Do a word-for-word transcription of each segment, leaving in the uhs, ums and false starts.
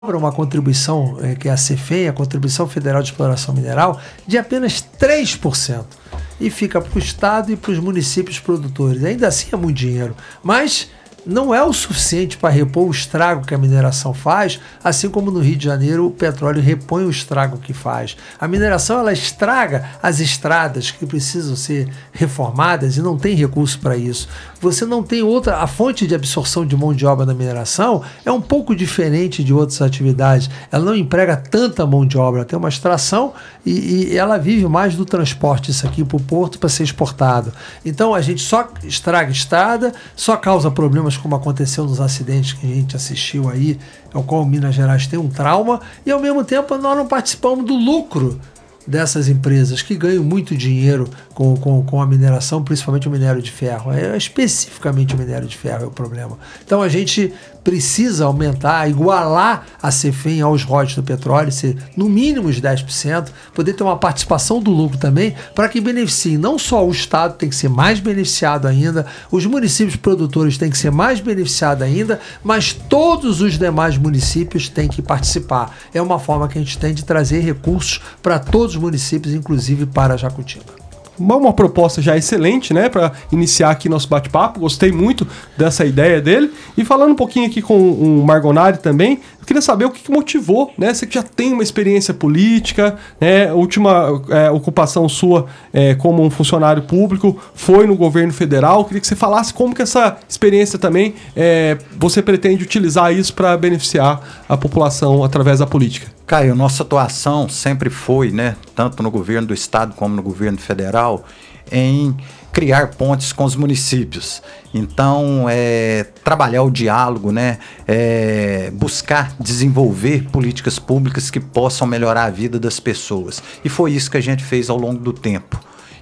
uma contribuição, é, que é a CEFEM, a Contribuição Federal de Exploração Mineral, de apenas três por cento. E fica para o Estado e para os municípios produtores. Ainda assim é muito dinheiro, mas não é o suficiente para repor o estrago que a mineração faz, assim como no Rio de Janeiro o petróleo repõe o estrago que faz. A mineração, ela estraga as estradas que precisam ser reformadas e não tem recurso para isso. Você não tem outra, a fonte de absorção de mão de obra da mineração é um pouco diferente de outras atividades. Ela não emprega tanta mão de obra, ela tem uma extração e, e ela vive mais do transporte, isso aqui para o porto para ser exportado. Então a gente só estraga estrada, só causa problemas como aconteceu nos acidentes que a gente assistiu aí, ao qual Minas Gerais tem um trauma, e ao mesmo tempo nós não participamos do lucro dessas empresas que ganham muito dinheiro com, com, com a mineração, principalmente o minério de ferro. É, especificamente o minério de ferro é o problema. Então a gente precisa aumentar, igualar a CEFEM aos royalties do petróleo, ser no mínimo os dez por cento, poder ter uma participação do lucro também, para que beneficie não só o Estado, tem que ser mais beneficiado ainda, os municípios produtores têm que ser mais beneficiados ainda, mas todos os demais municípios têm que participar. É uma forma que a gente tem de trazer recursos para todos os municípios, inclusive para Jacutinga. Uma proposta já excelente, né, para iniciar aqui nosso bate-papo. Gostei muito dessa ideia dele. E falando um pouquinho aqui com o Margonari também, eu queria saber o que motivou, né? Você que já tem uma experiência política, né? A última é, ocupação sua é, como um funcionário público foi no governo federal. Eu queria que você falasse como que essa experiência também é, você pretende utilizar isso para beneficiar a população através da política. Caio, nossa atuação sempre foi, né, tanto no governo do estado como no governo federal, em criar pontes com os municípios. Então, é, trabalhar o diálogo, né, é, buscar desenvolver políticas públicas que possam melhorar a vida das pessoas. E foi isso que a gente fez ao longo do tempo.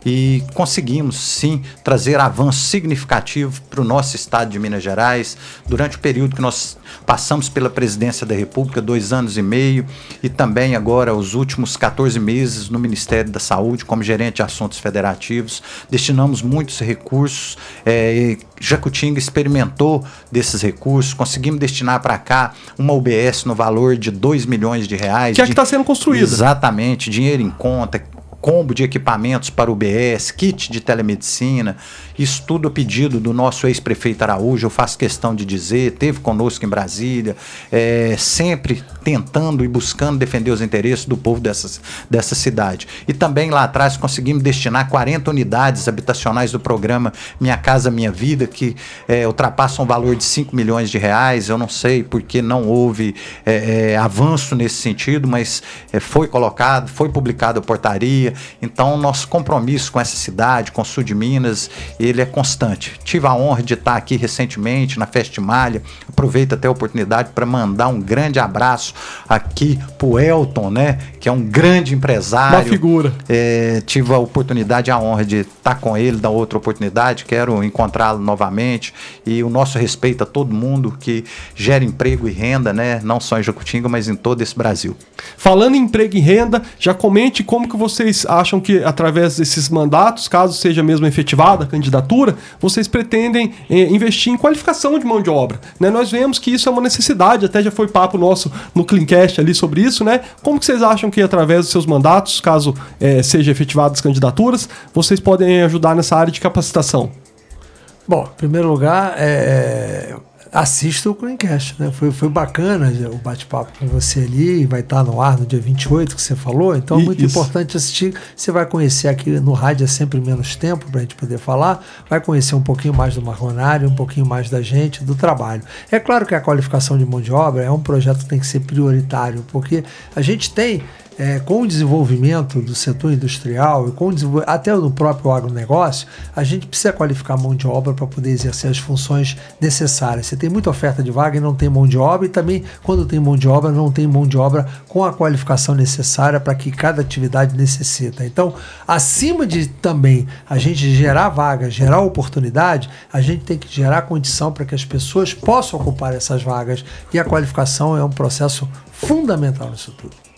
E conseguimos, sim, trazer avanço significativo para o nosso estado de Minas Gerais durante o período que nós passamos pela presidência da República, dois anos e meio, e também agora os últimos quatorze meses no Ministério da Saúde, como gerente de assuntos federativos. Destinamos muitos recursos, é, Jacutinga experimentou desses recursos, conseguimos destinar para cá uma U B S no valor de dois milhões de reais. Que é que está sendo construída. Exatamente, dinheiro em conta, combo de equipamentos para o U B S, kit de telemedicina, isso tudo a pedido do nosso ex-prefeito Araújo, eu faço questão de dizer, teve conosco em Brasília, é, sempre tentando e buscando defender os interesses do povo dessas, dessa cidade. E também lá atrás conseguimos destinar quarenta unidades habitacionais do programa Minha Casa Minha Vida, que é, ultrapassam o valor de cinco milhões de reais, eu não sei porque não houve é, é, avanço nesse sentido, mas é, foi colocado, foi publicada a portaria. Então, nosso compromisso com essa cidade, com o sul de Minas, ele é constante. Tive a honra de estar aqui recentemente na Festa Malha. Aproveito até a oportunidade para mandar um grande abraço aqui pro Elton, né? Que é um grande empresário. Uma figura. É, tive a oportunidade, a honra de estar com ele, da outra oportunidade. Quero encontrá-lo novamente. E o nosso respeito a todo mundo que gera emprego e renda, né? Não só em Jacutinga, mas em todo esse Brasil. Falando em emprego e renda, já comente como que vocês acham que, através desses mandatos, caso seja mesmo efetivada a candidatura, vocês pretendem eh, investir em qualificação de mão de obra, né? Nós vemos que isso é uma necessidade, até já foi papo nosso no Cleancast ali sobre isso, né? Como que vocês acham que, através dos seus mandatos, caso eh, seja efetivadas as candidaturas, vocês podem ajudar nessa área de capacitação? Bom, em primeiro lugar, é... assista o Cleancast, né? Foi, foi bacana o bate-papo com você ali, vai estar no ar no dia vinte e oito que você falou, então é muito Isso. importante assistir. Você vai conhecer aqui no rádio, é sempre menos tempo para a gente poder falar, vai conhecer um pouquinho mais do Margonari, um pouquinho mais da gente, do trabalho. É claro que a qualificação de mão de obra é um projeto que tem que ser prioritário, porque a gente tem, É, com o desenvolvimento do setor industrial e com o até no próprio agronegócio, a gente precisa qualificar a mão de obra para poder exercer as funções necessárias. Você tem muita oferta de vaga e não tem mão de obra, e também, quando tem mão de obra, não tem mão de obra com a qualificação necessária para que cada atividade necessita. Então, acima de também a gente gerar vagas, gerar oportunidade, a gente tem que gerar condição para que as pessoas possam ocupar essas vagas, e a qualificação é um processo fundamental nisso tudo.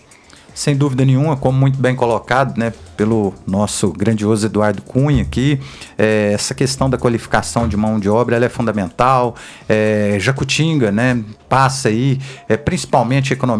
Sem dúvida nenhuma, como muito bem colocado, né, pelo nosso grandioso Eduardo Cunha aqui, é, essa questão da qualificação de mão de obra ela é fundamental. É, Jacutinga, né, passa aí, é, principalmente a economia